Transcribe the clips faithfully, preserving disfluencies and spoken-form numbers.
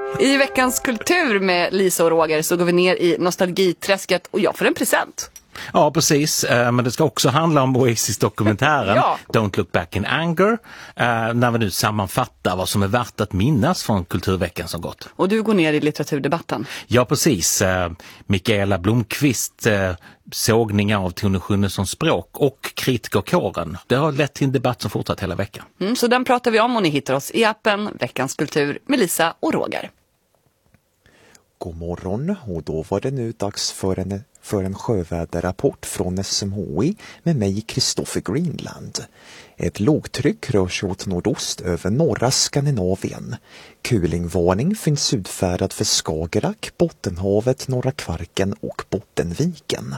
I veckans kultur med Lisa och Roger så går vi ner i nostalgiträsket och jag får en present. Ja, precis. Men det ska också handla om Oasis-dokumentären ja. Don't Look Back in Anger, när vi nu sammanfattar vad som är värt att minnas från kulturveckan som gått. Och du går ner i litteraturdebatten. Ja, precis. Mikaela Blomqvist, sågningar av Tone Schunnessons språk och kritikerkåren. Det har lett till en debatt som fortsatt hela veckan. Mm, så den pratar vi om och ni hittar oss i appen Veckans kultur med Lisa och Roger. God morgon, och då var det nu dags för en, för en sjöväderrapport från S M H I med mig, Kristoffer Greenland. Ett lågtryck rör sig åt nordost över norra Skandinavien. Kulingvarning finns utfärdad för Skagerrak, Bottenhavet, Norra Kvarken och Bottenviken.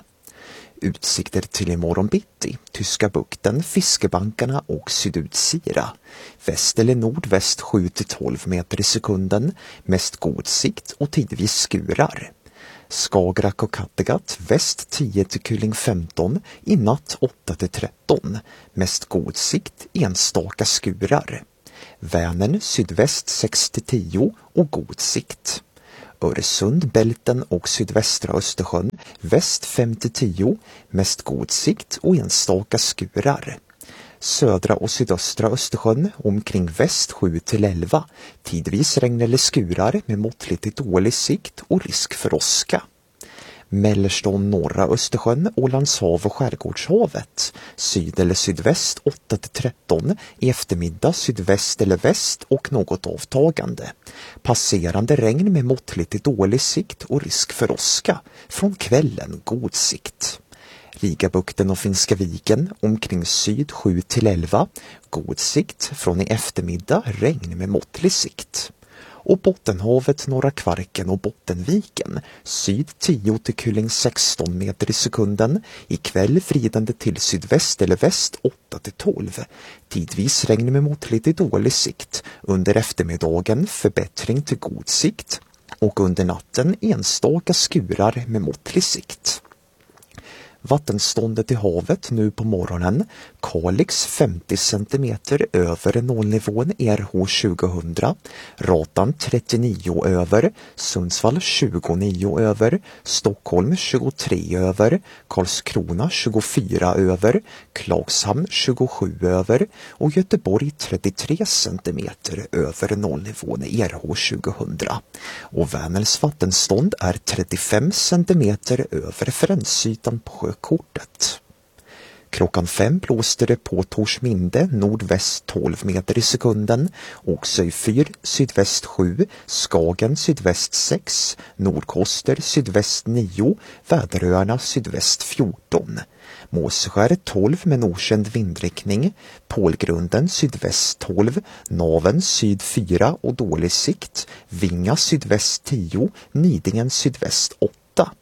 Utsikter till imorgon bitti, Tyska bukten, Fiskebankarna och Sydutsira. Väst eller nordväst sju till tolv meter i sekunden, mest god sikt och tidvis skurar. Skagerrak och Kattegatt, väst tio till Kuling femton, i natt åtta till tretton, mest god sikt, enstaka skurar. Vänern sydväst sex till tio och god sikt. Öresund, Bälten och sydvästra Östersjön, väst fem till tio, mest god sikt och enstaka skurar. Södra och sydöstra Östersjön omkring väst sju till elva, tidvis regn eller skurar med måttligt till dålig sikt och risk för åska. Mellersta och norra Östersjön, Ålands hav och Skärgårdshavet. Syd eller sydväst åtta till tretton, i eftermiddag sydväst eller väst och något avtagande. Passerande regn med måttligt till dålig sikt och risk för åska. Från kvällen god sikt. Rigabukten och Finska viken omkring syd sju till elva, god sikt, från i eftermiddag regn med måttlig sikt. Och Bottenhavet, Norra Kvarken och Bottenviken, syd tio till Kuling sexton meter i sekunden, ikväll vridande till sydväst eller väst åtta till tolv, tidvis regn med måttligt till dålig sikt, under eftermiddagen förbättring till god sikt och under natten enstaka skurar med måttlig sikt. Vattenståndet i havet nu på morgonen, Kalix femtio centimeter över nollnivån R H tjugohundra, Ratan trettionio över, Sundsvall tjugonio över, Stockholm tjugotre över, Karlskrona tjugofyra över, Klagshamn tjugosju över och Göteborg trettiotre centimeter över nollnivån R H tjugohundra. Och Vänerns vattenstånd är trettiofem centimeter över referensytan på sjökortet. Klockan fem blåste det på Torsminde nordväst tolv meter i sekunden, Oxöj fyr sydväst sju, Skagen sydväst sex, Nordkoster sydväst nio, Väderöarna sydväst fjorton. Måseskär tolv med okänd vindriktning, Pålgrunden sydväst tolv, Naven syd fyra och dålig sikt, Vinga sydväst tio, Nidingen sydväst åtta.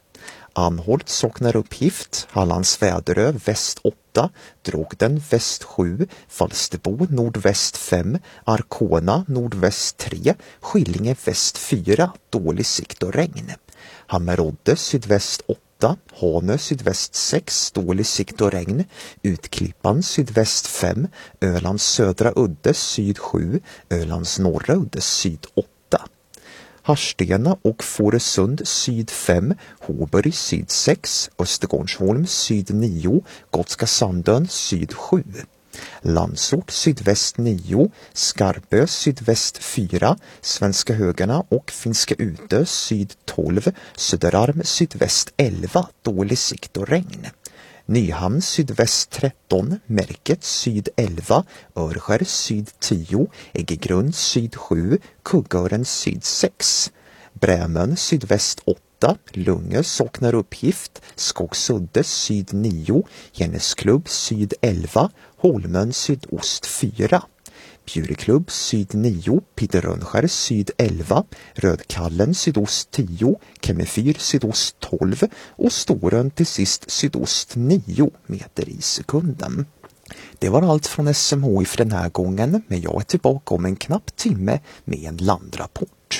Anholt saknar uppgift, Hallands Väderö väst åtta, Drogden väst sju, Falsterbo nordväst fem, Arkona nordväst tre, Skillinge väst fyra, dålig sikt och regn. Hammerodde sydväst åtta, Hanö sydväst sex, dålig sikt och regn, Utklippan sydväst fem, Ölands södra udde syd sju, Ölands norra udde syd åtta. Harstena och Fårösund syd fem, Håberg syd sex, Östergårdsholm syd nio, Gotska Sandön syd sju. Landsort sydväst nio, Skarpö sydväst fyra, Svenska Högarna och Finska Utö syd tolv, Söderarm sydväst elva, dålig sikt och regn. Nyhamn sydväst tretton, Märket syd elva, Örskär syd tio, Äggegrund syd sju, Kuggören syd sex. Brämön sydväst åtta, Lungö saknar uppgift, Skogsudde syd nio, Gennesklubb syd elva, Holmön sydost fyra. Bjurklubb syd nio, Piterrönskär syd elva, Rödkallen sydost tio, Kemmefyr sydost tolv och Storön till sist sydost nio meter i sekunden. Det var allt från S M H I för den här gången, men jag är tillbaka om en knapp timme med en landrapport.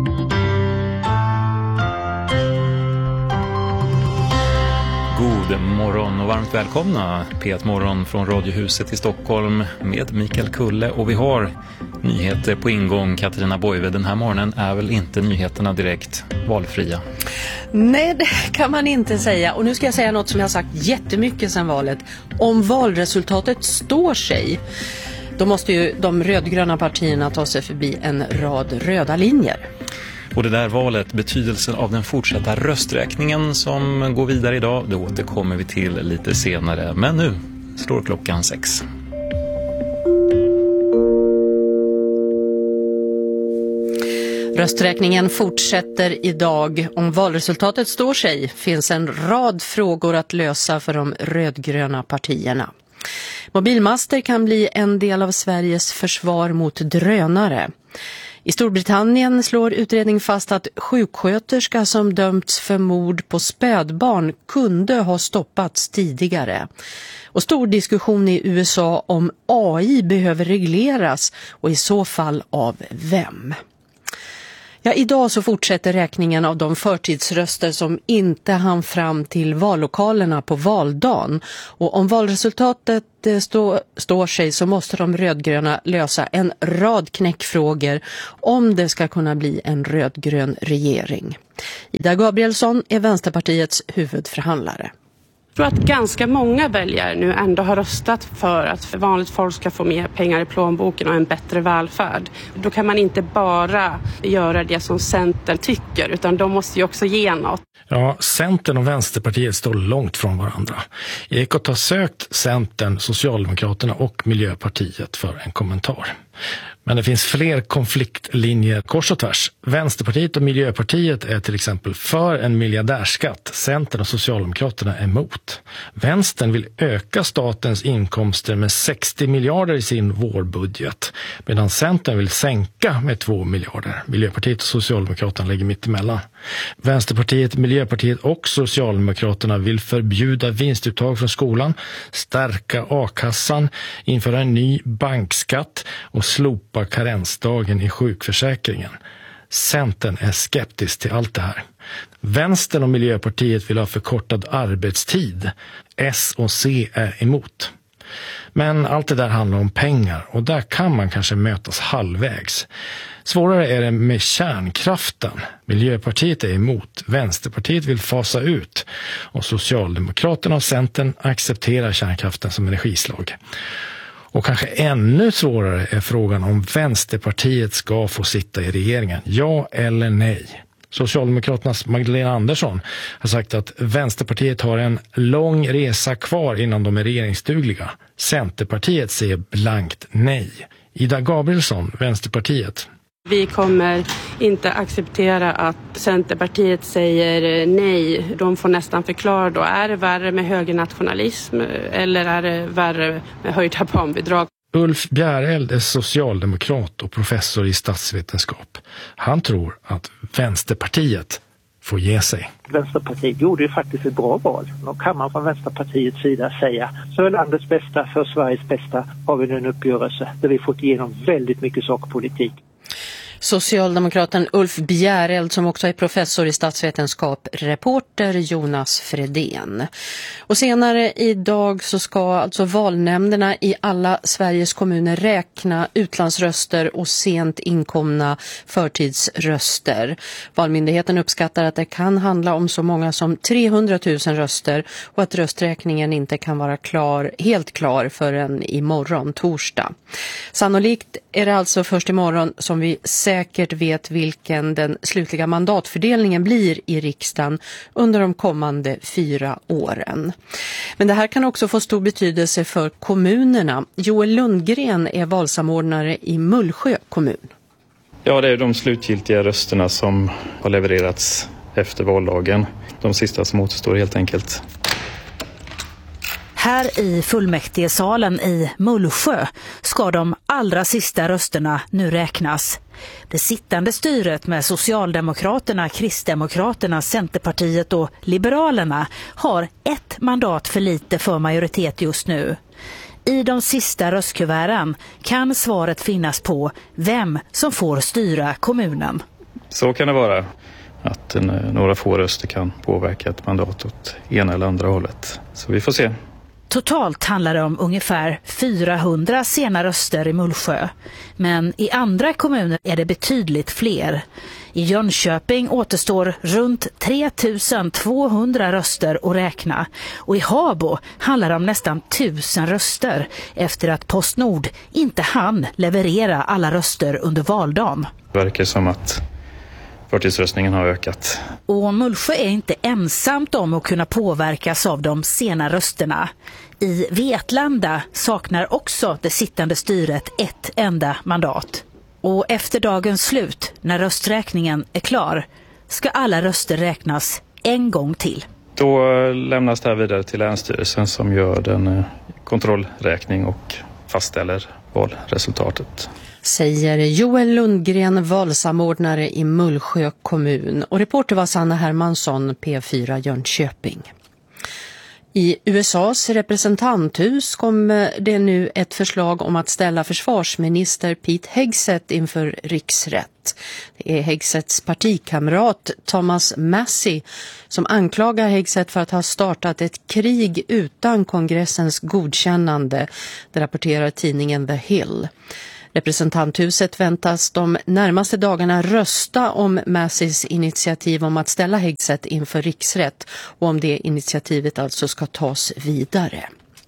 God morgon och varmt välkomna P ett morgon från Radiohuset i Stockholm med Mikael Kulle, och vi har nyheter på ingång. Katarina Boive, den här morgonen är väl inte nyheterna direkt valfria? Nej, det kan man inte säga. Och nu ska jag säga något som jag har sagt jättemycket sedan valet. Om valresultatet står sig, då måste ju de rödgröna partierna ta sig förbi en rad röda linjer. Och det där valet, betydelsen av den fortsatta rösträkningen som går vidare idag, det återkommer vi till lite senare. Men nu slår klockan sex. Rösträkningen fortsätter idag. Om valresultatet står sig finns en rad frågor att lösa för de rödgröna partierna. Mobilmaster kan bli en del av Sveriges försvar mot drönare. I Storbritannien slår utredning fast att sjuksköterska som dömts för mord på spädbarn kunde ha stoppats tidigare. Och stor diskussion i U S A om A I behöver regleras, och i så fall av vem? Ja, idag så fortsätter räkningen av de förtidsröster som inte hann fram till vallokalerna på valdagen. Och om valresultatet stå, står sig så måste de rödgröna lösa en rad knäckfrågor om det ska kunna bli en rödgrön regering. Ida Gabrielsson är Vänsterpartiets huvudförhandlare. Jag tror att ganska många väljare nu ändå har röstat för att vanligt folk ska få mer pengar i plånboken och en bättre välfärd. Då kan man inte bara göra det som Centern tycker, utan de måste ju också ge något. Ja, Centern och Vänsterpartiet står långt från varandra. Ekot har sökt Centern, Socialdemokraterna och Miljöpartiet för en kommentar. Men det finns fler konfliktlinjer kors och tvärs. Vänsterpartiet och Miljöpartiet är till exempel för en miljardärskatt. Centern och Socialdemokraterna är emot. Vänstern vill öka statens inkomster med sextio miljarder i sin vårbudget, medan Centern vill sänka med två miljarder. Miljöpartiet och Socialdemokraterna lägger mitt emellan. Vänsterpartiet, Miljöpartiet och Socialdemokraterna vill förbjuda vinstuttag från skolan, stärka a-kassan, införa en ny bankskatt och slopa karensdagen i sjukförsäkringen. Centern är skeptisk till allt det här. Vänstern och Miljöpartiet vill ha förkortad arbetstid. S och C är emot. Men allt det där handlar om pengar, och där kan man kanske mötas halvvägs. Svårare är det med kärnkraften. Miljöpartiet är emot, Vänsterpartiet vill fasa ut, och Socialdemokraterna och Centern accepterar kärnkraften som energislag. Och kanske ännu svårare är frågan om Vänsterpartiet ska få sitta i regeringen. Ja eller nej? Socialdemokraternas Magdalena Andersson har sagt att Vänsterpartiet har en lång resa kvar innan de är regeringsdugliga. Centerpartiet säger blankt nej. Ida Gabrielsson, Vänsterpartiet. Vi kommer inte acceptera att Centerpartiet säger nej. De får nästan förklara då. Är det värre med högernationalism eller är det värre med höjda barnbidrag? Ulf Bjäreld är socialdemokrat och professor i statsvetenskap. Han tror att Vänsterpartiet får ge sig. Vänsterpartiet gjorde ju faktiskt ett bra val. Då kan man från Vänsterpartiets sida säga, för landets bästa, för Sveriges bästa har vi nu en uppgörelse där vi fått igenom väldigt mycket sakpolitik. Socialdemokraten Ulf Bjäreld, som också är professor i statsvetenskap, reporter Jonas Fredén. Och senare idag så ska alltså valnämnderna i alla Sveriges kommuner räkna utlandsröster och sent inkomna förtidsröster. Valmyndigheten uppskattar att det kan handla om så många som trehundratusen röster och att rösträkningen inte kan vara klar, helt klar förrän imorgon, torsdag. Sannolikt är det alltså först imorgon som vi säkert vet vilken den slutliga mandatfördelningen blir i riksdagen under de kommande fyra åren. Men det här kan också få stor betydelse för kommunerna. Joel Lundgren är valsamordnare i Mullsjö kommun. Ja, det är de slutgiltiga rösterna som har levererats efter valdagen. De sista som återstår helt enkelt. Här i fullmäktigesalen i Mullsjö ska de allra sista rösterna nu räknas. Det sittande styret med Socialdemokraterna, Kristdemokraterna, Centerpartiet och Liberalerna har ett mandat för lite för majoritet just nu. I de sista röstkuverten kan svaret finnas på vem som får styra kommunen. Så kan det vara. att en, några få röster kan påverka ett mandat åt ena eller andra hållet. Så vi får se. Totalt handlar det om ungefär fyrahundra sena röster i Mullsjö. Men i andra kommuner är det betydligt fler. I Jönköping återstår runt tre tusen tvåhundra röster att räkna. Och i Habo handlar det om nästan tusen röster efter att Postnord inte hann leverera alla röster under valdagen. Det verkar som att förtidsröstningen har ökat. Och Mullsjö är inte ensamt om att kunna påverkas av de sena rösterna. I Vetlanda saknar också det sittande styret ett enda mandat. Och efter dagens slut, när rösträkningen är klar, ska alla röster räknas en gång till. Då lämnas det här vidare till Länsstyrelsen som gör den kontrollräkning och fastställer valresultatet. Säger Joel Lundgren, valsamordnare i Mullsjö kommun. Och reporter var Sanna Hermansson, P fyra Jönköping. I U S A:s representanthus kom det nu ett förslag om att ställa försvarsminister Pete Hegseth inför riksrätt. Det är Hegseths partikamrat Thomas Massie som anklagar Hegseth för att ha startat ett krig utan kongressens godkännande, det rapporterar tidningen The Hill. Representanthuset väntas de närmaste dagarna rösta om Massis initiativ om att ställa Hegseth inför riksrätt och om det initiativet alltså ska tas vidare.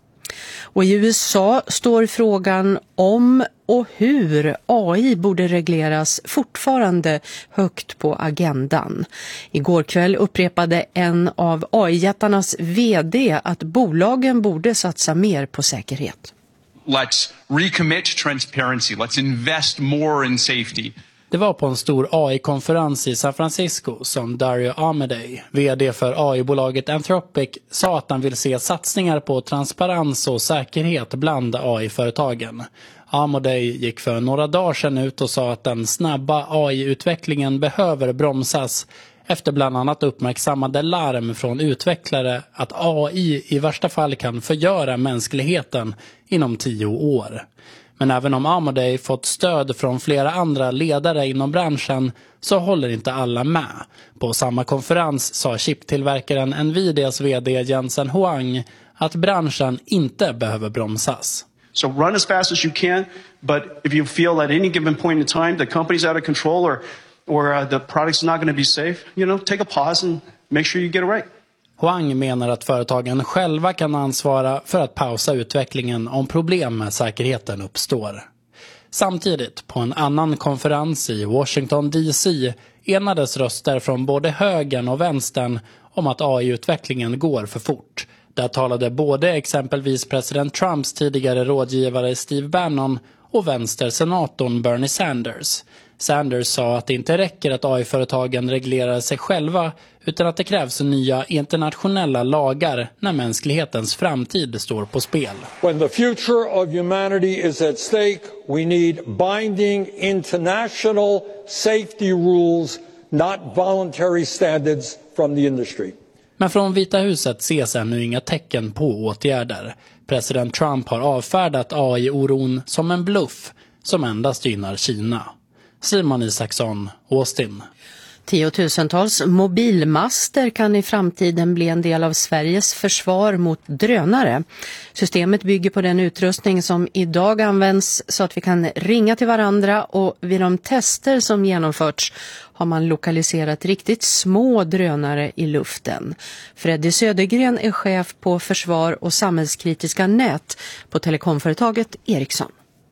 Och i U S A står frågan om och hur A I borde regleras fortfarande högt på agendan. Igår kväll upprepade en av A I-jättarnas vd att bolagen borde satsa mer på säkerhet. Let's recommit to transparency. Let's invest more in safety. Det var på en stor A I-konferens i San Francisco som Dario Amodei, vd för A I-bolaget Anthropic, sa att han vill se satsningar på transparens och säkerhet bland A I-företagen. Amodei gick för några dagar sedan ut och sa att den snabba A I-utvecklingen behöver bromsas efter bland annat uppmärksammade larm från utvecklare att A I i värsta fall kan förgöra mänskligheten inom tio år. Men även om Amodei fått stöd från flera andra ledare inom branschen så håller inte alla med. På samma konferens sa chiptillverkaren Nvidias vd Jensen Huang att branschen inte behöver bromsas. So run as fast as you can, but if you feel at any given point in time the company's out of control or or uh, the product's not going to be safe, you know, take a pause and make sure you get it right. Huang menar att företagen själva kan ansvara för att pausa utvecklingen om problem med säkerheten uppstår. Samtidigt, på en annan konferens i Washington D C enades röster från både högern och vänstern om att A I-utvecklingen går för fort. Där talade både exempelvis president Trumps tidigare rådgivare Steve Bannon och vänstersenatorn Bernie Sanders. Sanders sa att det inte räcker att A I-företagen reglerar sig själva utan att det krävs nya internationella lagar när mänsklighetens framtid står på spel. When the future of humanity is at stake, we need binding international safety rules, not voluntary standards from the industry. Men från Vita huset ses ännu inga tecken på åtgärder. President Trump har avfärdat A I-oron som en bluff som endast gynnar Kina. Simon Isaksson, Austin. Tiotusentals mobilmaster kan i framtiden bli en del av Sveriges försvar mot drönare. Systemet bygger på den utrustning som idag används så att vi kan ringa till varandra, och vid de tester som genomförts har man lokaliserat riktigt små drönare i luften. Freddy Södergren är chef på försvar och samhällskritiska nät på telekomföretaget Ericsson.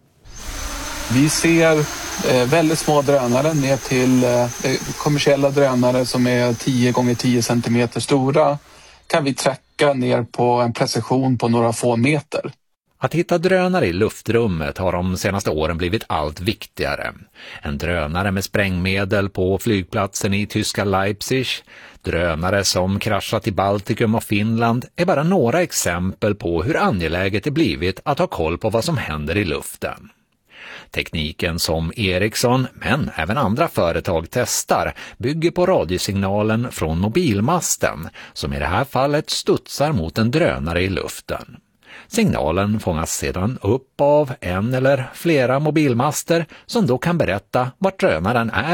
Vi ser eh, väldigt små drönare ner till eh, kommersiella drönare som är tio gånger tio centimeter stora. Kan vi tracka ner på en precision på några få meter. Att hitta drönare i luftrummet har de senaste åren blivit allt viktigare. En drönare med sprängmedel på flygplatsen i tyska Leipzig, drönare som kraschat i Baltikum och Finland är bara några exempel på hur angeläget det blivit att ha koll på vad som händer i luften. Tekniken som Ericsson, men även andra företag testar, bygger på radiosignalen från mobilmasten, som i det här fallet studsar mot en drönare i luften. Signalen fångas sedan upp av en eller flera mobilmaster som då kan berätta vart drönaren är, hur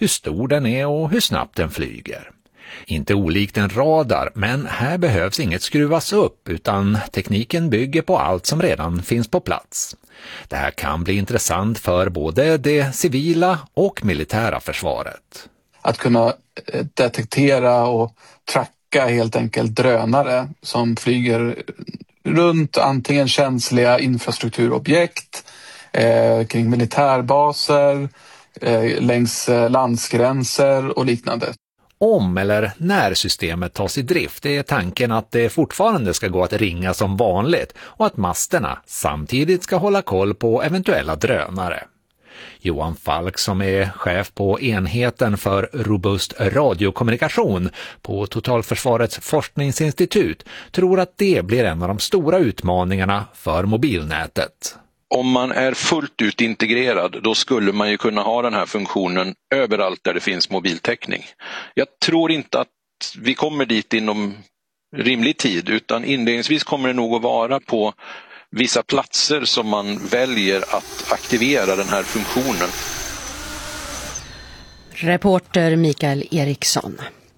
hur stor den är och hur snabbt den flyger. Inte olikt en radar, men här behövs inget skruvas upp utan tekniken bygger på allt som redan finns på plats. Det här kan bli intressant för både det civila och militära försvaret. Att kunna detektera och tracka helt enkelt drönare som flyger runt antingen känsliga infrastrukturobjekt, eh, kring militärbaser, eh, längs landsgränser och liknande. Om eller när systemet tas i drift är tanken att det fortfarande ska gå att ringa som vanligt och att masterna samtidigt ska hålla koll på eventuella drönare. Johan Falk, som är chef på enheten för robust radiokommunikation på Totalförsvarets forskningsinstitut, tror att det blir en av de stora utmaningarna för mobilnätet. Om man är fullt ut integrerad, då skulle man ju kunna ha den här funktionen överallt där det finns mobiltäckning. Jag tror inte att vi kommer dit inom rimlig tid, utan inledningsvis kommer det nog att vara på vissa platser som man väljer att aktivera den här funktionen. Reporter Mikael Eriksson.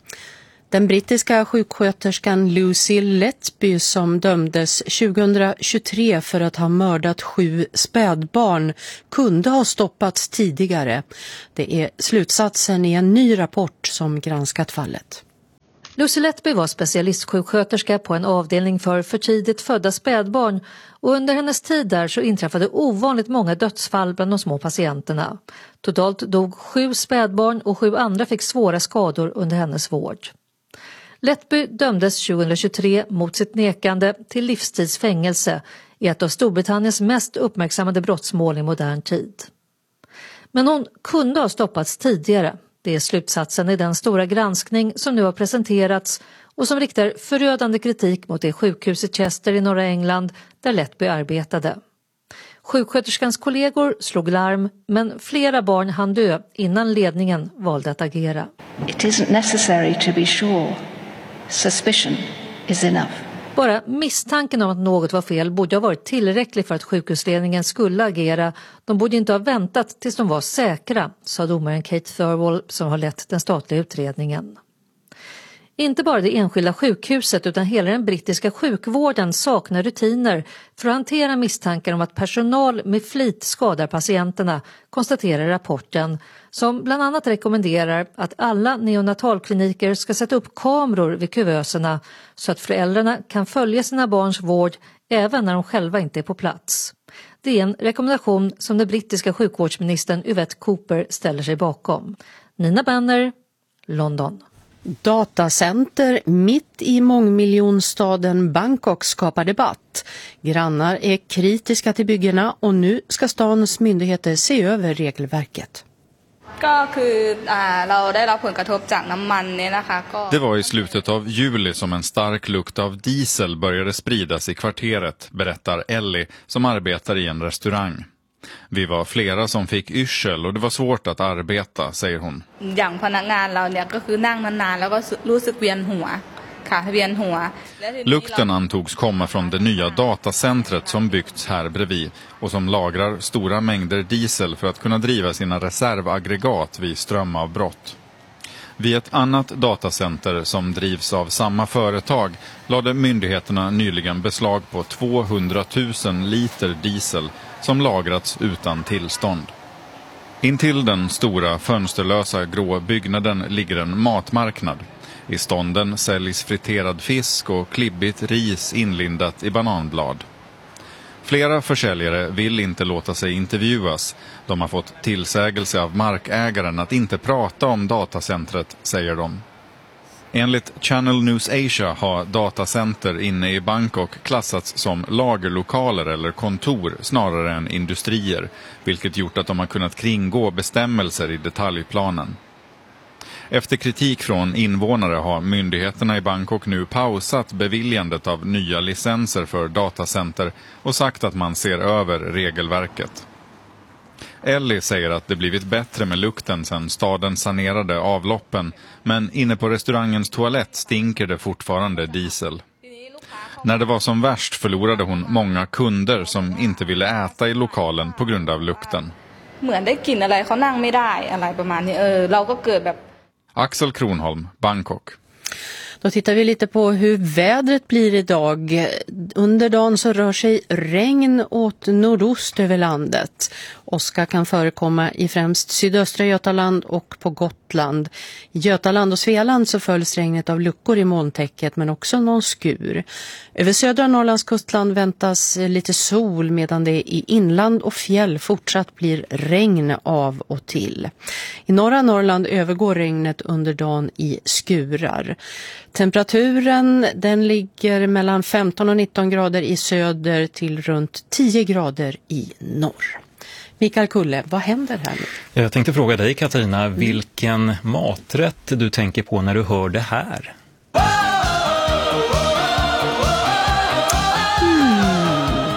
Den brittiska sjuksköterskan Lucy Letby, som dömdes tjugohundratjugotre för att ha mördat sju spädbarn, kunde ha stoppats tidigare. Det är slutsatsen i en ny rapport som granskat fallet. Lucy Letby var specialistsjuksköterska på en avdelning för för tidigt födda spädbarn, och under hennes tid där så inträffade ovanligt många dödsfall bland de små patienterna. Totalt dog sju spädbarn och sju andra fick svåra skador under hennes vård. Letby dömdes tjugohundratjugotre mot sitt nekande till livstidsfängelse i ett av Storbritanniens mest uppmärksammade brottsmål i modern tid. Men hon kunde ha stoppats tidigare. Det är slutsatsen i den stora granskning som nu har presenterats och som riktar förödande kritik mot det sjukhus i Chester i norra England där Letby arbetade. Sjuksköterskans kollegor slog larm, men flera barn hann dö innan ledningen valde att agera. It isn't necessary to be sure. Suspicion is enough. Bara misstanken om att något var fel borde ha varit tillräcklig för att sjukhusledningen skulle agera. De borde inte ha väntat tills de var säkra, sa domaren Kate Thirlwall som har lett den statliga utredningen. Inte bara det enskilda sjukhuset utan hela den brittiska sjukvården saknar rutiner för att hantera misstankar om att personal med flit skadar patienterna, konstaterar rapporten, som bland annat rekommenderar att alla neonatalkliniker ska sätta upp kameror vid kuvöserna så att föräldrarna kan följa sina barns vård även när de själva inte är på plats. Det är en rekommendation som den brittiska sjukvårdsministern Yvette Cooper ställer sig bakom. Nina Banner, London. Datacenter mitt i mångmiljonstaden Bangkok skapar debatt. Grannar är kritiska till byggena och nu ska stans myndigheter se över regelverket. Det var i slutet av juli som en stark lukt av diesel började spridas i kvarteret, berättar Ellie som arbetar i en restaurang. Vi var flera som fick yrsel och det var svårt att arbeta, säger hon. Lukten antogs komma från det nya datacentret som byggts här bredvid och som lagrar stora mängder diesel för att kunna driva sina reservaggregat vid strömavbrott. Vid ett annat datacenter som drivs av samma företag lade myndigheterna nyligen beslag på tvåhundratusen liter diesel som lagrats utan tillstånd. Intill den stora fönsterlösa grå byggnaden ligger en matmarknad. I stånden säljs friterad fisk och klibbigt ris inlindat i bananblad. Flera försäljare vill inte låta sig intervjuas. De har fått tillsägelse av markägaren att inte prata om datacentret, säger de. Enligt Channel News Asia har datacenter inne i Bangkok klassats som lagerlokaler eller kontor snarare än industrier, vilket gjort att de har kunnat kringgå bestämmelser i detaljplanen. Efter kritik från invånare har myndigheterna i Bangkok nu pausat beviljandet av nya licenser för datacenter och sagt att man ser över regelverket. Ellie säger att det blivit bättre med lukten sedan staden sanerade avloppen, men inne på restaurangens toalett stinker det fortfarande diesel. När det var som värst förlorade hon många kunder som inte ville äta i lokalen på grund av lukten. เหมือนได้กลิ่นอะไรเขานั่งไม่ได้อะไรประมาณนี้เออเราก็เกิดแบบ Axel Kronholm, Bangkok. Då tittar vi lite på hur vädret blir idag. Under dagen så rör sig regn åt nordost över landet. Åska kan förekomma i främst sydöstra Götaland och på Gotland. I Götaland och Svealand så följs regnet av luckor i molntäcket men också någon skur. Över södra Norrlands kustland väntas lite sol medan det i inland och fjäll fortsatt blir regn av och till. I norra Norrland övergår regnet under dagen i skurar. Temperaturen den ligger mellan femton och nitton grader i söder till runt tio grader i norr. Mikael Kulle, vad händer här nu? Jag tänkte fråga dig Katarina, mm. vilken maträtt du tänker på när du hör det här? Mm.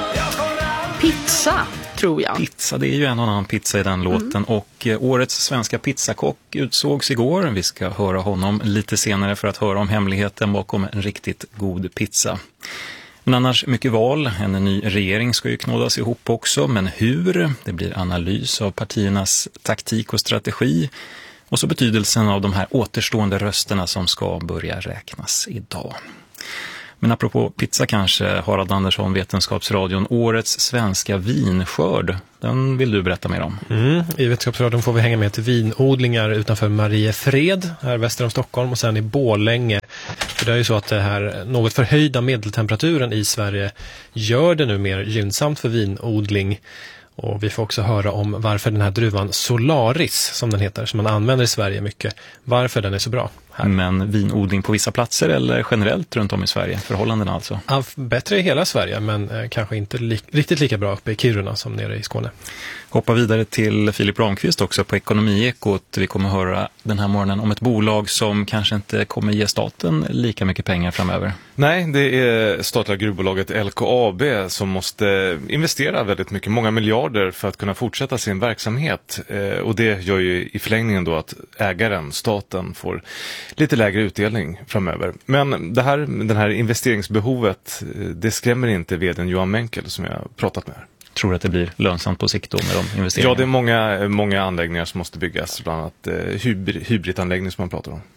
Pizza, tror jag. Pizza, det är ju en och annan pizza i den låten. Mm. Och eh, årets svenska pizzakock utsågs igår. Vi ska höra honom lite senare för att höra om hemligheten bakom en riktigt god pizza. Men annars mycket val, en ny regering ska ju knådas ihop också, men hur? Det blir analys av partiernas taktik och strategi och så betydelsen av de här återstående rösterna som ska börja räknas idag. Men apropå pizza kanske, Harald Andersson, Vetenskapsradion, årets svenska vinskörd, den vill du berätta mer om. Mm, i Vetenskapsradion får vi hänga med till vinodlingar utanför Mariefred här väster om Stockholm och sen i Borlänge. För det är ju så att det här något förhöjda medeltemperaturen i Sverige gör det nu mer gynnsamt för vinodling. Och vi får också höra om varför den här druvan Solaris, som den heter, som man använder i Sverige mycket, varför den är så bra här. Men vinodling på vissa platser eller generellt runt om i Sverige, förhållandena alltså? Ja, bättre i hela Sverige, men eh, kanske inte li- riktigt lika bra uppe i Kiruna som nere i Skåne. Hoppa vidare till Filip Ramqvist också på Ekonomiekot. Vi kommer höra den här morgonen om ett bolag som kanske inte kommer ge staten lika mycket pengar framöver. Nej, det är statliga gruvbolaget L K A B som måste investera väldigt mycket, många miljarder för att kunna fortsätta sin verksamhet. Eh, och det gör ju i förlängningen då att ägaren, staten, får lite lägre utdelning framöver. Men det här, den här investeringsbehovet, det skrämmer inte vdn Johan Menkel som jag pratat med. Tror att det blir lönsamt på sikt då med de investeringarna? Ja, det är många, många anläggningar som måste byggas, bland annat eh, hybrid, hybridanläggning som man pratar om.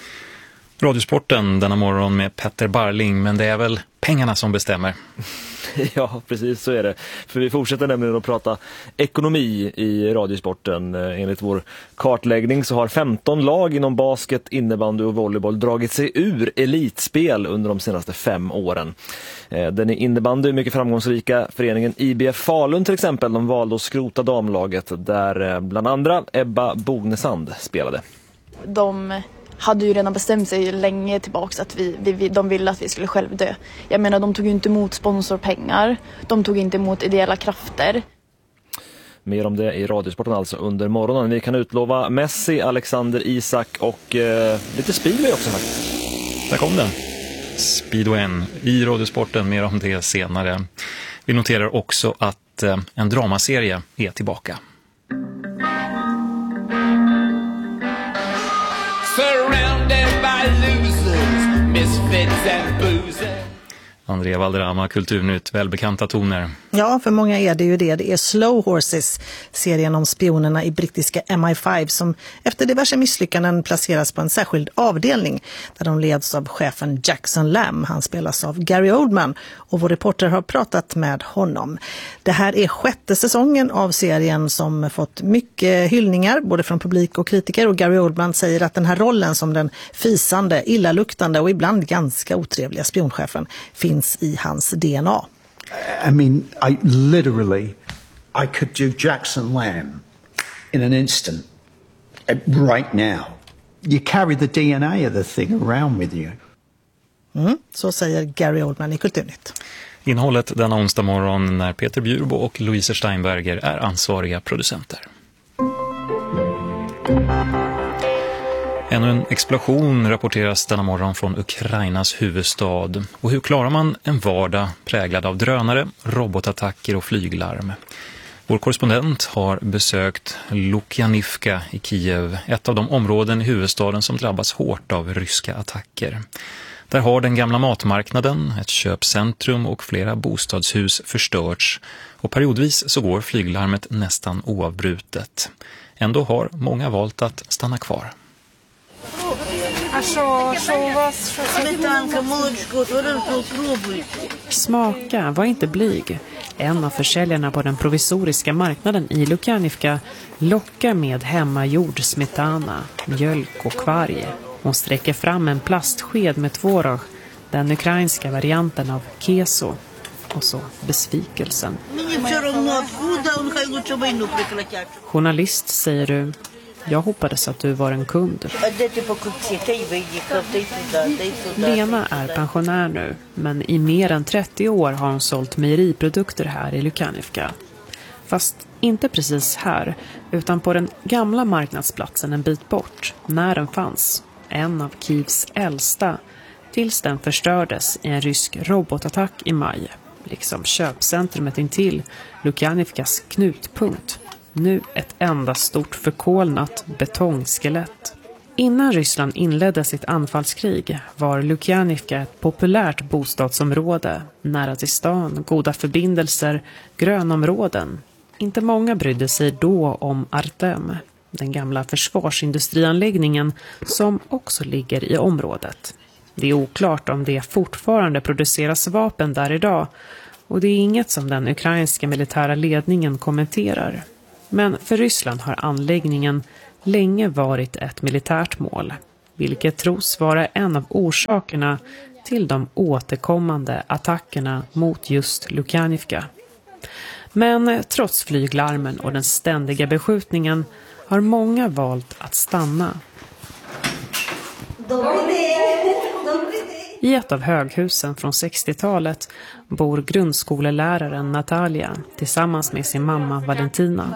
Radiosporten denna morgon med Petter Barling, men det är väl pengarna som bestämmer? Ja, precis så är det. För vi fortsätter nämligen att prata ekonomi i Radiosporten. Enligt vår kartläggning så har femton lag inom basket, innebandy och volleyboll dragit sig ur elitspel under de senaste fem åren. Den är innebandy är mycket framgångsrika föreningen I B F Falun till exempel. De valde att skrota damlaget där bland andra Ebba Bognesand spelade. De hade ju redan bestämt sig länge tillbaka att vi, vi, de ville att vi skulle själv dö. Jag menar, de tog ju inte emot sponsorpengar. De tog inte emot ideella krafter. Mer om det i Radiosporten alltså under morgonen. Vi kan utlova Messi, Alexander Isak och eh, lite speedway också faktiskt. Där kom den. Speedwayen i Radiosporten, mer om det senare. Vi noterar också att eh, en dramaserie är tillbaka. Surrounded by losers, misfits and boozers. Andrea Valderrama, Kulturnytt, välbekanta toner. Ja, för många är det ju det. Det är Slow Horses, serien om spionerna i brittiska M I fem som efter diverse misslyckanden placeras på en särskild avdelning där de leds av chefen Jackson Lamb. Han spelas av Gary Oldman och vår reporter har pratat med honom. Det här är sjätte säsongen av serien som fått mycket hyllningar både från publik och kritiker, och Gary Oldman säger att den här rollen som den fisande, illaluktande och ibland ganska otrevliga spionchefen finns i hans D N A. I mean, I literally, I could do Jackson Lamb in an instant, right now. You carry the D N A of the thing around with you. Mm, så säger Gary Oldman i Kulturnytt. Innehållet denna onsdag morgon när Peter Bjurbo och Louise Steinberger är ansvariga producenter. Ännu en explosion rapporteras denna morgon från Ukrainas huvudstad. Och hur klarar man en vardag präglad av drönare, robotattacker och flyglarm? Vår korrespondent har besökt Lukjanivka i Kiev, ett av de områden i huvudstaden som drabbas hårt av ryska attacker. Där har den gamla matmarknaden, ett köpcentrum och flera bostadshus förstörts och periodvis så går flyglarmet nästan oavbrutet. Ändå har många valt att stanna kvar. Smaka, var inte blyg. En av försäljarna på den provisoriska marknaden i Lukjanivka lockar med hemmagjord smetana, mjölk och kvarg. Hon sträcker fram en plastsked med tvorog, den ukrainska varianten av keso. Och så besvikelsen. Journalist, säger du. Jag hoppades att du var en kund. Lena är pensionär nu, men i mer än trettio år har hon sålt mejeriprodukter här i Lukjanivka. Fast inte precis här, utan på den gamla marknadsplatsen en bit bort, när den fanns. En av Kievs äldsta, tills den förstördes i en rysk robotattack i maj. Liksom köpcentrumet intill, Lukjanivkas knutpunkt. Nu ett enda stort förkolnat betongskelett. Innan Ryssland inledde sitt anfallskrig var Lukjanivka ett populärt bostadsområde. Nära till stan, goda förbindelser, grönområden. Inte många brydde sig då om Artem, den gamla försvarsindustrianläggningen som också ligger i området. Det är oklart om det fortfarande produceras vapen där idag och det är inget som den ukrainska militära ledningen kommenterar. Men för Ryssland har anläggningen länge varit ett militärt mål, vilket tros vara en av orsakerna till de återkommande attackerna mot just Lukjanivka. Men trots flyglarmen och den ständiga beskjutningen har många valt att stanna. I ett av höghusen från sextiotalet bor grundskoleläraren Natalia tillsammans med sin mamma Valentina.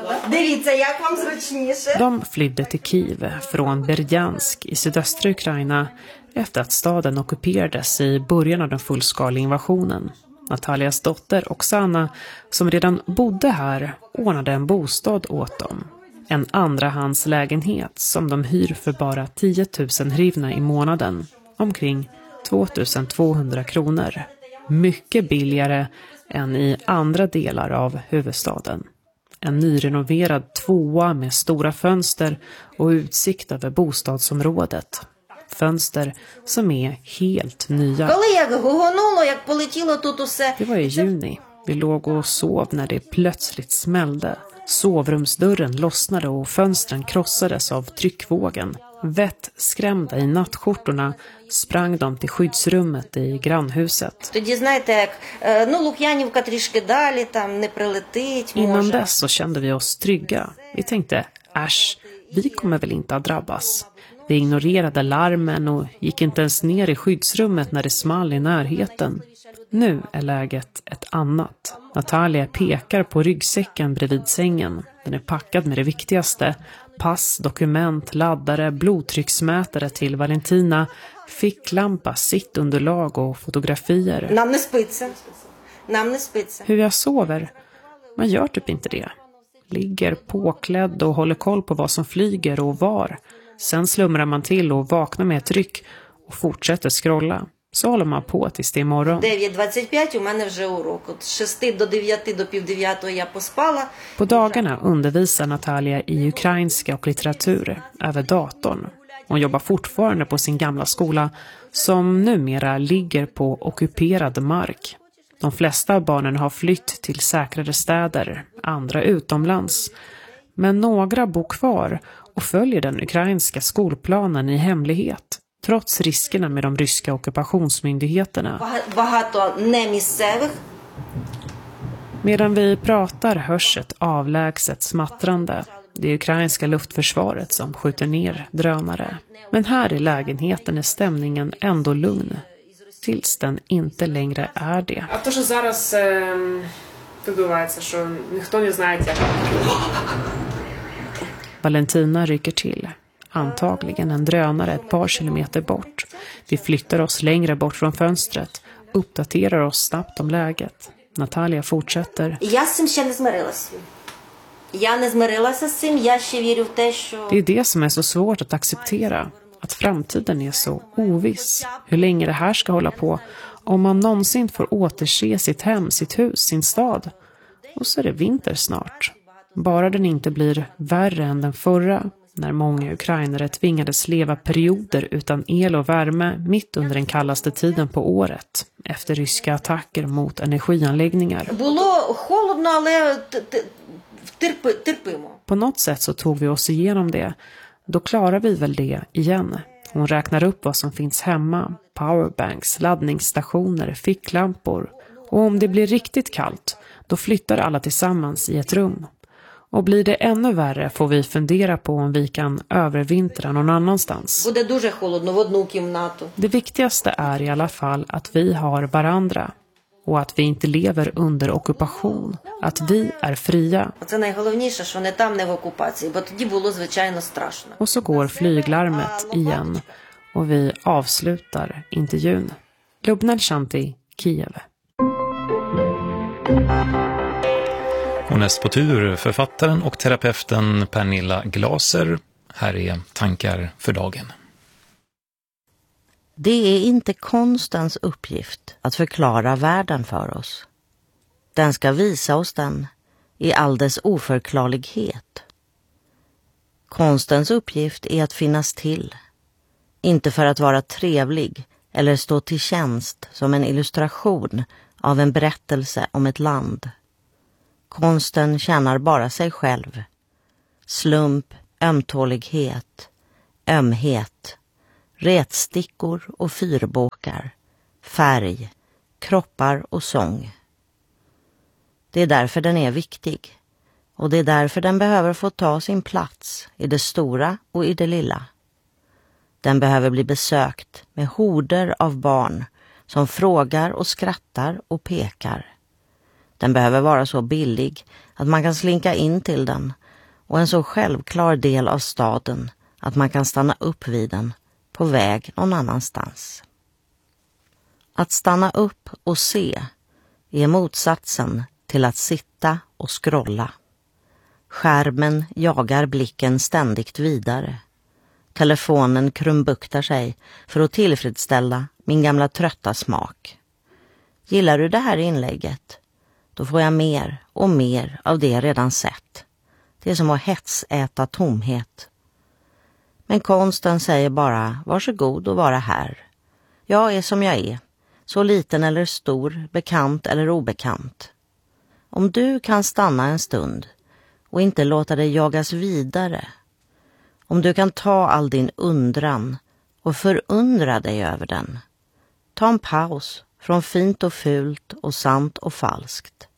De flydde till Kiev från Berdjansk i sydöstra Ukraina efter att staden ockuperades i början av den fullskaliga invasionen. Natalias dotter Oksana, som redan bodde här, ordnade en bostad åt dem. En andrahandslägenhet som de hyr för bara tio tusen hryvnia i månaden, omkring tvåtusentvåhundra kronor. Mycket billigare än i andra delar av huvudstaden. En nyrenoverad tvåa med stora fönster och utsikt över bostadsområdet. Fönster som är helt nya. Det var i juni. Vi låg och sov när det plötsligt smällde. Sovrumsdörren lossnade och fönstren krossades av tryckvågen. Vett skrämda i nattskjortorna sprang de till skyddsrummet i grannhuset. Innan dess så kände vi oss trygga. Vi tänkte, äsch, vi kommer väl inte att drabbas. Vi ignorerade larmen och gick inte ens ner i skyddsrummet när det small i närheten. Nu är läget ett annat. Natalia pekar på ryggsäcken bredvid sängen. Den är packad med det viktigaste. Pass, dokument, laddare, blodtrycksmätare till Valentina, ficklampa, sittunderlag och fotografier. Hur jag sover? Man gör typ inte det. Ligger påklädd och håller koll på vad som flyger och var. Sen slumrar man till och vaknar med ett ryck och fortsätter scrolla. Så håller man på tills det är morgon. På dagarna undervisar Natalia i ukrainska och litteratur över datorn. Hon jobbar fortfarande på sin gamla skola som numera ligger på ockuperad mark. De flesta av barnen har flytt till säkrare städer, andra utomlands. Men några bor kvar och följer den ukrainska skolplanen i hemlighet. Trots riskerna med de ryska ockupationsmyndigheterna. Medan vi pratar hörs ett avlägset smattrande. Det är ukrainska luftförsvaret som skjuter ner drönare. Men här i lägenheten är stämningen ändå lugn. Tills den inte längre är det. Valentina rycker till. Antagligen en drönare ett par kilometer bort. Vi flyttar oss längre bort från fönstret. Uppdaterar oss snabbt om läget. Natalia fortsätter. Det är det som är så svårt att acceptera. att framtiden är så oviss. Hur länge det här ska hålla på, om man någonsin får återse sitt hem, sitt hus, sin stad. Och så är det vinter snart. Bara den inte blir värre än den förra, när många ukrainare tvingades leva perioder utan el och värme mitt under den kallaste tiden på året, efter ryska attacker mot energianläggningar. På något sätt så tog vi oss igenom det. Då klarar vi väl det igen. Hon räknar upp vad som finns hemma. Powerbanks, laddningsstationer, ficklampor. Och om det blir riktigt kallt, då flyttar alla tillsammans i ett rum. Och blir det ännu värre får vi fundera på om vi kan övervintra någon annanstans. Det viktigaste är i alla fall att vi har varandra. Och att vi inte lever under ockupation. Att vi är fria. Och så går flyglarmet igen. Och vi avslutar intervjun. Lubna Shanti, Kiev. Och näst på tur författaren och terapeuten Pernilla Glaser. Här är tankar för dagen. Det är inte konstens uppgift att förklara världen för oss. Den ska visa oss den i all dess oförklarlighet. Konstens uppgift är att finnas till. Inte för att vara trevlig eller stå till tjänst som en illustration av en berättelse om ett land. Konsten tjänar bara sig själv. Slump, ömtålighet, ömhet, retstickor och fyrbåkar, färg, kroppar och sång. Det är därför den är viktig. Och det är därför den behöver få ta sin plats i det stora och i det lilla. Den behöver bli besökt med horder av barn som frågar och skrattar och pekar. Den behöver vara så billig att man kan slinka in till den och en så självklar del av staden att man kan stanna upp vid den på väg någon annanstans. Att stanna upp och se är motsatsen till att sitta och scrolla. Skärmen jagar blicken ständigt vidare. Telefonen krumbuktar sig för att tillfredsställa min gamla trötta smak. Gillar du det här inlägget? Då får jag mer och mer av det jag redan sett. Det är som att hetsäta tomhet. Men konsten säger bara, varsågod och vara här. Jag är som jag är, så liten eller stor, bekant eller obekant. Om du kan stanna en stund och inte låta dig jagas vidare. Om du kan ta all din undran och förundra dig över den. Ta en paus från fint och fult och sant och falskt.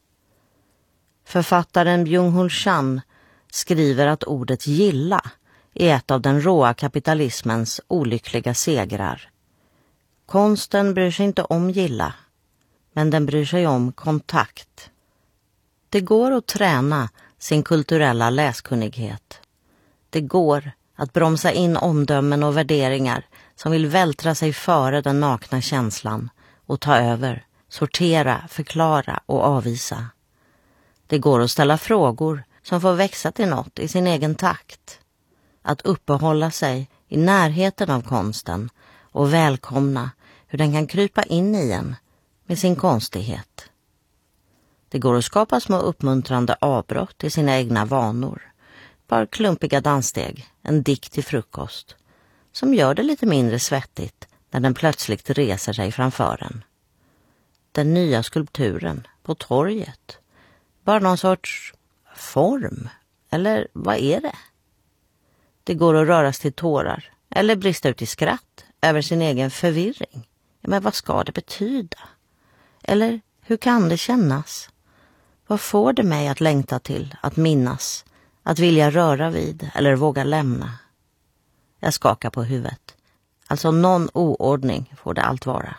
Författaren Byung-Chul Chan skriver att ordet gilla är ett av den råa kapitalismens olyckliga segrar. Konsten bryr sig inte om gilla, men den bryr sig om kontakt. Det går att träna sin kulturella läskunnighet. Det går att bromsa in omdömen och värderingar som vill vältra sig före den nakna känslan och ta över, sortera, förklara och avvisa. Det går att ställa frågor som får växa till något i sin egen takt. Att uppehålla sig i närheten av konsten och välkomna hur den kan krypa in i en med sin konstighet. Det går att skapa små uppmuntrande avbrott i sina egna vanor. Bara klumpiga danssteg, en dikt till frukost, som gör det lite mindre svettigt när den plötsligt reser sig framför en. Den nya skulpturen på torget. Bara någon sorts form. Eller vad är det? Det går att röras till tårar eller brista ut i skratt över sin egen förvirring. Men vad ska det betyda? Eller hur kan det kännas? Vad får det mig att längta till, att minnas, att vilja röra vid eller våga lämna? Jag skakar på huvudet. Alltså någon oordning får det allt vara.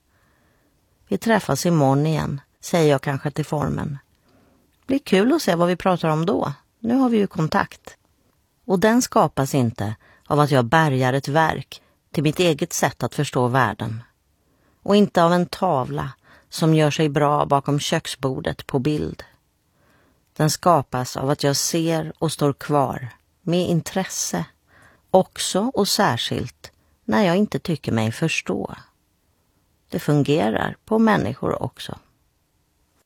Vi träffas imorgon igen, säger jag kanske till formen. Blir kul att se vad vi pratar om då. Nu har vi ju kontakt. Och den skapas inte av att jag bärgar ett verk till mitt eget sätt att förstå världen. Och inte av en tavla som gör sig bra bakom köksbordet på bild. Den skapas av att jag ser och står kvar med intresse, också och särskilt när jag inte tycker mig förstå. Det fungerar på människor också.